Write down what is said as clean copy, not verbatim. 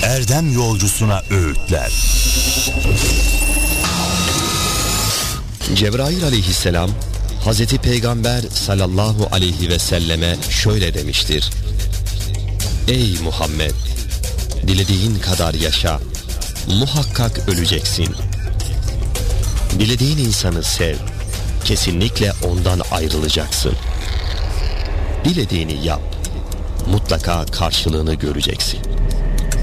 erdem yolcusuna öğütler. Cebrail aleyhisselam Hazreti Peygamber sallallahu aleyhi ve selleme şöyle demiştir: Ey Muhammed, dilediğin kadar yaşa, muhakkak öleceksin. Dilediğin insanı sev, kesinlikle ondan ayrılacaksın. Dilediğini yap, mutlaka karşılığını göreceksin.